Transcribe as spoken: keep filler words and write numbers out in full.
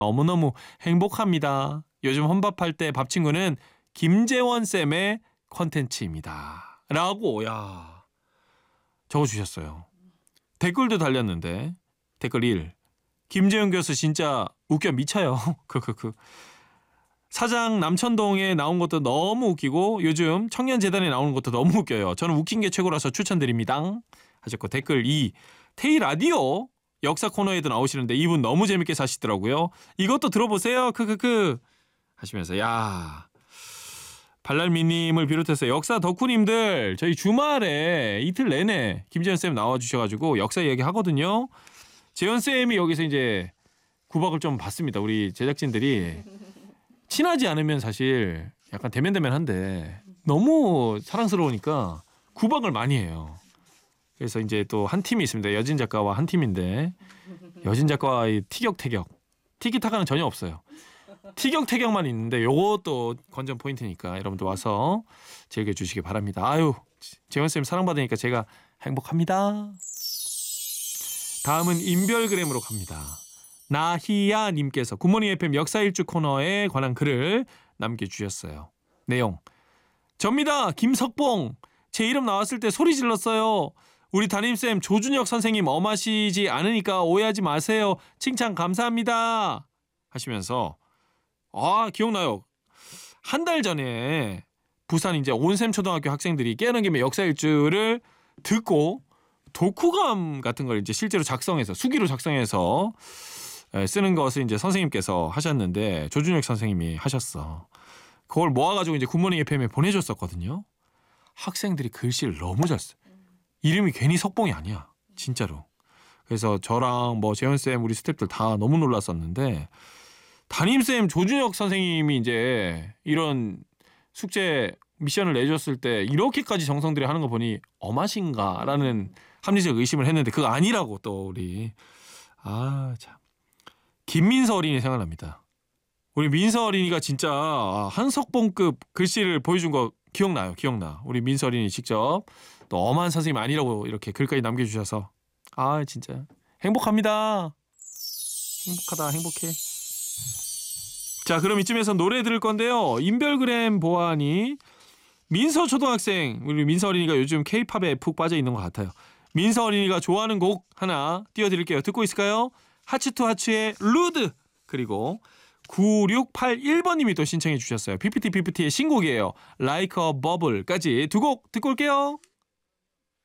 너무너무 행복합니다. 요즘 혼밥할 때 밥 친구는 김재원 쌤의 컨텐츠입니다. 라고 야 적어주셨어요. 댓글도 달렸는데 댓글 일. 김재원 교수 진짜 웃겨 미쳐요. 크크크. 사장 남천동에 나온 것도 너무 웃기고 요즘 청년재단에 나오는 것도 너무 웃겨요. 저는 웃긴 게 최고라서 추천드립니다. 하셨고 댓글 이. 테이 라디오 역사 코너에도 나오시는데 이분 너무 재밌게 사시더라고요. 이것도 들어보세요. 크크크 하시면서 야 발랄미님을 비롯해서 역사 덕후님들 저희 주말에 이틀 내내 김재현 쌤 나와주셔가지고 역사 이야기 하거든요. 재현 쌤이 여기서 이제 구박을 좀 받습니다. 우리 제작진들이 친하지 않으면 사실 약간 대면대면한데 너무 사랑스러우니까 구박을 많이 해요. 그래서 이제 또 한 팀이 있습니다. 여진 작가와 한 팀인데 여진 작가와의 티격태격. 티키타카는 전혀 없어요. 티격태격만 있는데 요것도 관전 포인트니까 여러분들 와서 즐겨주시기 바랍니다. 아유 재원쌤 사랑받으니까 제가 행복합니다. 다음은 인별그램으로 갑니다. 나희야님께서 굿모닝 에프엠 역사일주 코너에 관한 글을 남겨주셨어요. 내용 접니다. 김석봉 제 이름 나왔을 때 소리 질렀어요. 우리 담임쌤 조준혁 선생님 엄하시지 않으니까 오해하지 마세요. 칭찬 감사합니다. 하시면서 아 기억나요. 한 달 전에 부산 이제 온샘 초등학교 학생들이 깨어난 김에 역사일주를 듣고 독후감 같은 걸 이제 실제로 작성해서 수기로 작성해서 쓰는 것을 이제 선생님께서 하셨는데 조준혁 선생님이 하셨어. 그걸 모아가지고 이제 굿모닝 에프엠에 보내줬었거든요. 학생들이 글씨를 너무 잘 써. 이름이 괜히 석봉이 아니야. 진짜로. 그래서 저랑 뭐 재현쌤 우리 스태프들 다 너무 놀랐었는데 담임쌤 조준혁 선생님이 이제 이런 숙제 미션을 내줬을 때 이렇게까지 정성 들여 하는 거 보니 엄하신가라는 합리적 의심을 했는데 그거 아니라고 또 우리 아 참 김민서 어린이 생각납니다. 우리 민서 어린이가 진짜 한석봉급 글씨를 보여준 거 기억나요. 기억나. 우리 민서 어린이 직접 또 엄한 선생님 아니라고 이렇게 글까지 남겨주셔서 아 진짜 행복합니다. 행복하다 행복해. 자 그럼 이쯤에서 노래 들을 건데요. 인별그램 보아하니 민서 초등학생 우리 민서 어린이가 요즘 케이팝에 푹 빠져 있는 것 같아요. 민서 어린이가 좋아하는 곡 하나 띄워드릴게요. 듣고 있을까요? 하츠투 하츠의 루드 그리고 구육팔일 번님이 또 신청해 주셨어요. 피피티 피피티의 신곡이에요. Like a Bubble까지 두 곡 듣고 올게요.